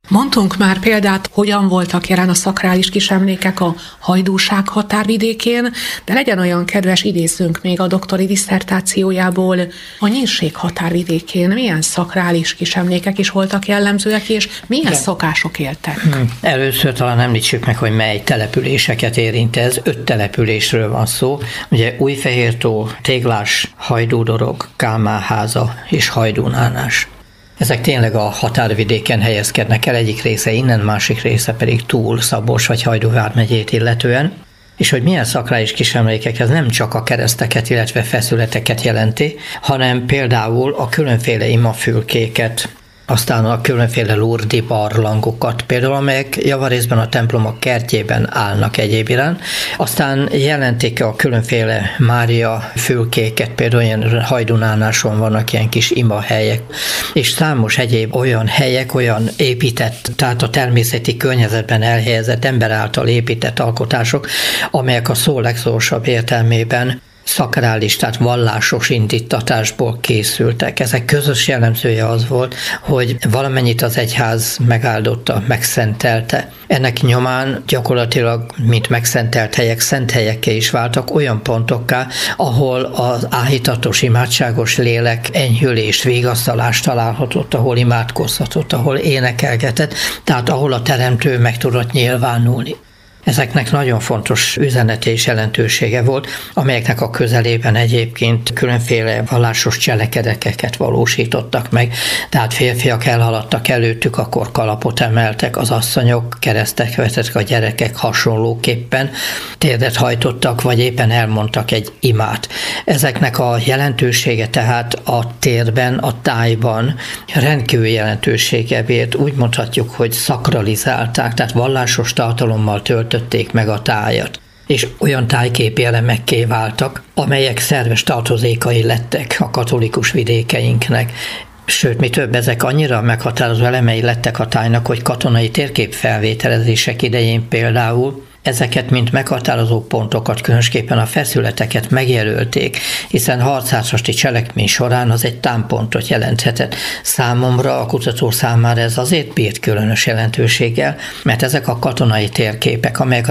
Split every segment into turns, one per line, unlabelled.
Mondtunk már példát, hogyan voltak jelen a szakrális kisemlékek a Hajdúság határvidékén, de legyen olyan kedves, idézzünk még a doktori disszertációjából, a Nyírség határvidékén milyen szakrális kisemlékek is voltak jellemzőek, és milyen szokások éltek?
Először talán említsük meg, hogy mely településeket érint ez. 5 településről van szó. Ugye Újfehértó, Téglás, Hajdúdorog, Kálmánháza és Hajdúnánás. Ezek tényleg a határvidéken helyezkednek el, egyik része innen, másik része pedig túl Szabolcs vagy Hajdú vármegyét illetően. És hogy milyen szakrális kisemlékek, ez nem csak a kereszteket, illetve feszületeket jelenti, hanem például a különféle imafülkéket, aztán a különféle lurdi barlangokat, például amelyek javarészben a templomok kertjében állnak egyéb iránt. Aztán jelentik a különféle Mária fülkéket, például ilyen Hajdunánáson vannak ilyen kis imahelyek, és számos egyéb olyan helyek, olyan épített, tehát a természeti környezetben elhelyezett, ember által épített alkotások, amelyek a szó legszorosabb értelmében szakrális, tehát vallásos indítatásból készültek. Ezek közös jellemzője az volt, hogy valamennyit az egyház megáldotta, megszentelte. Ennek nyomán gyakorlatilag, mint megszentelt helyek, szent helyekké is váltak, olyan pontokká, ahol az áhítatos, imádságos lélek enyhülést, vigasztalást találhatott, ahol imádkozhatott, ahol énekelgetett, tehát ahol a teremtő meg tudott nyilvánulni. Ezeknek nagyon fontos üzenete és jelentősége volt, amelyeknek a közelében egyébként különféle vallásos cselekedeteket valósítottak meg. Tehát férfiak elhaladtak előttük, akkor kalapot emeltek, az asszonyok keresztet vetettek, a gyerekek hasonlóképpen térdet hajtottak, vagy éppen elmondtak egy imát. Ezeknek a jelentősége tehát a térben, a tájban rendkívül jelentősége bírt. Úgy mondhatjuk, hogy szakralizálták, tehát vallásos tartalommal töltötték meg a tájat, és olyan tájképi elemekké váltak, amelyek szerves tartozékai lettek a katolikus vidékeinknek. Sőt, mi több, ezek annyira meghatározó elemei lettek a tájnak, hogy katonai térkép felvételezések idején például ezeket, mint meghatározó pontokat, különösképpen a feszületeket megjelölték, hiszen harcászati cselekmény során az egy támpontot jelenthetett. Számomra, a kutató számára ez azért bírt különös jelentőséggel, mert ezek a katonai térképek, amelyek a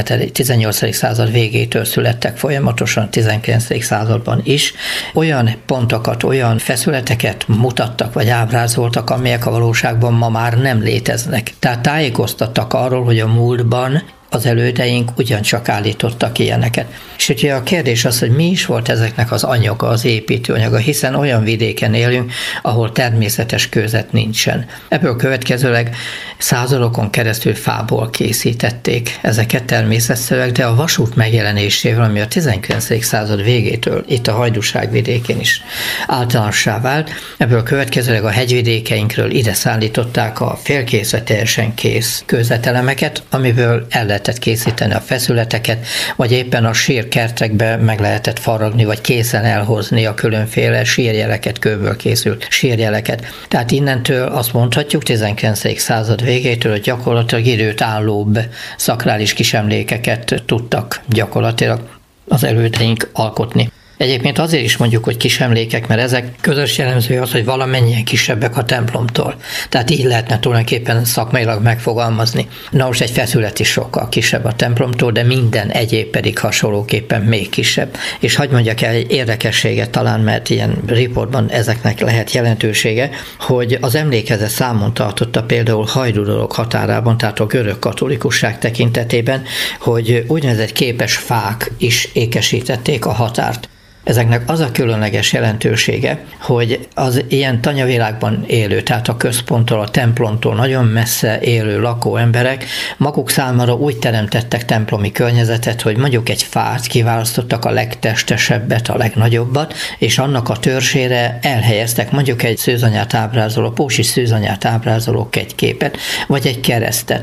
18. század végétől születtek folyamatosan a 19. században is, olyan pontokat, olyan feszületeket mutattak vagy ábrázoltak, amelyek a valóságban ma már nem léteznek. Tehát tájékoztattak arról, hogy a múltban az elődeink ugyancsak állítottak ilyeneket. És ugye a kérdés az, hogy mi is volt ezeknek az anyaga, az építőanyaga, hiszen olyan vidéken élünk, ahol természetes kőzet nincsen. Ebből következőleg századokon keresztül fából készítették ezeket természetszerűleg, de a vasút megjelenésével, ami a 19. század végétől itt a Hajdúság vidékén is általánossá vált, ebből következőleg a hegyvidékeinkről ide szállították a félkész vagy teljesen kész kőzetelemeket, amiből el lehetett készíteni a feszületeket, vagy éppen a sírkertekbe meg lehetett faragni, vagy készen elhozni a különféle sírjeleket, kőből készült sírjeleket. Tehát innentől azt mondhatjuk, 19. század végétől, hogy gyakorlatilag időt állóbb szakrális kisemlékeket tudtak gyakorlatilag az elődeink alkotni. Egyébként azért is mondjuk, hogy kisemlékek, mert ezek közös jellemző az, hogy valamennyien kisebbek a templomtól. Tehát így lehetne tulajdonképpen szakmailag megfogalmazni. Na most egy feszület is sokkal kisebb a templomtól, de minden egyéb pedig hasonlóképpen még kisebb. És hadd mondjak el egy érdekességet talán, mert ilyen riportban ezeknek lehet jelentősége, hogy az emlékezet számon tartotta például Hajdúdorog határában, tehát a görög katolikusság tekintetében, hogy úgynevezett képes fák is ékesítették a határt. Ezeknek az a különleges jelentősége, hogy az ilyen tanyavilágban élő, tehát a központtól, a templomtól nagyon messze élő lakó emberek maguk számára úgy teremtettek templomi környezetet, hogy mondjuk egy fát kiválasztottak, a legtestesebbet, a legnagyobbat, és annak a törzsére elhelyeztek mondjuk egy szűzanyát ábrázoló, pósi szűzanyát ábrázoló kegyképet, vagy egy keresztet.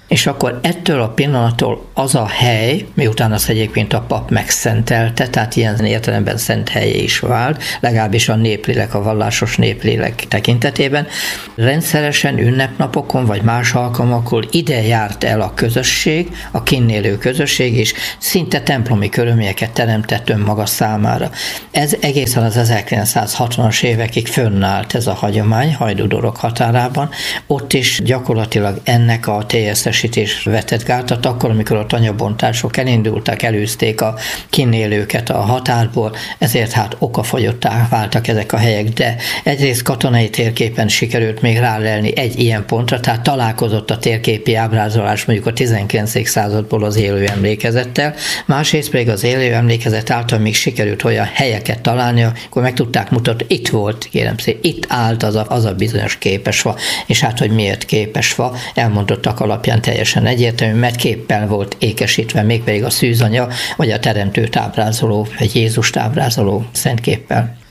És akkor ettől a pillanattól az a hely, miután azt egyébként a pap megszentelte, tehát ilyen értelemben szent helyé is vált, legalábbis a néplélek, a vallásos néplélek tekintetében, rendszeresen ünnepnapokon vagy más alkalmakkor ide járt el a közösség, a kinn élő közösség, és szinte templomi körülményeket teremtett önmaga számára. Ez egészen az 1960-as évekig fönnállt ez a hagyomány Hajdú-Dorog határában. Ott is gyakorlatilag ennek a teljesztesítés vetett gátat, akkor, amikor a tanyabontások elindultak, elűzték a kinn élőket a határból, ezért hát okafogyottá váltak ezek a helyek, de egyrészt katonai térképen sikerült még rálelni egy ilyen pontra, tehát találkozott a térképi ábrázolás mondjuk a 19. századból az élő emlékezettel, másrészt pedig az élő emlékezet által még sikerült olyan helyeket találni, akkor meg tudták mutatni, itt volt, kérem szépen, itt állt az a bizonyos képesfa, és hát, hogy miért képesfa, elmondottak alapján teljesen egyértelmű, mert képpel volt ékesítve, mégpedig a szűzanya, vagy a teremtőt ábrázoló, vagy Jézust ábrázoló szentképpel.